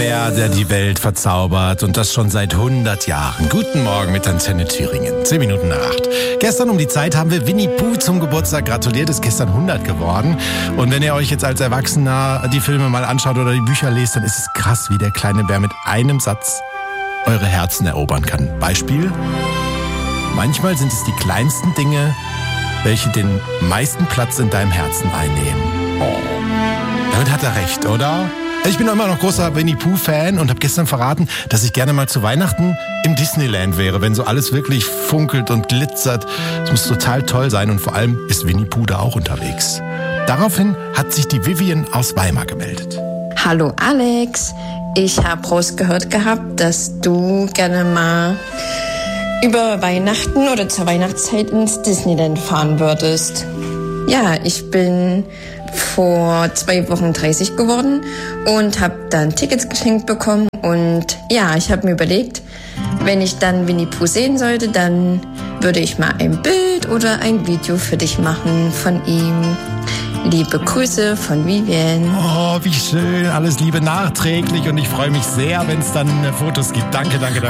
Der die Welt verzaubert und das schon seit 100 Jahren. Guten Morgen mit Antenne Thüringen. 10 Minuten nach 8. Gestern um die Zeit haben wir Winnie Pooh zum Geburtstag gratuliert. Ist gestern 100 geworden. Und wenn ihr euch jetzt als Erwachsener die Filme mal anschaut oder die Bücher lest, dann ist es krass, wie der kleine Bär mit einem Satz eure Herzen erobern kann. Beispiel: Manchmal sind es die kleinsten Dinge, welche den meisten Platz in deinem Herzen einnehmen. Oh. Damit hat er recht, oder? Ich bin immer noch großer Winnie-Pooh-Fan und habe gestern verraten, dass ich gerne mal zu Weihnachten im Disneyland wäre, wenn so alles wirklich funkelt und glitzert. Es muss total toll sein und vor allem ist Winnie-Pooh da auch unterwegs. Daraufhin hat sich die Vivian aus Weimar gemeldet. Hallo Alex, ich habe rausgehört gehabt, dass du gerne mal über Weihnachten oder zur Weihnachtszeit ins Disneyland fahren würdest. Ja, ich bin vor 2 Wochen 30 geworden und habe dann Tickets geschenkt bekommen. Und ja, ich habe mir überlegt, wenn ich dann Winnie Pooh sehen sollte, dann würde ich mal ein Bild oder ein Video für dich machen von ihm. Liebe Grüße von Vivian. Oh, wie schön. Alles Liebe nachträglich und ich freue mich sehr, wenn es dann Fotos gibt. Danke.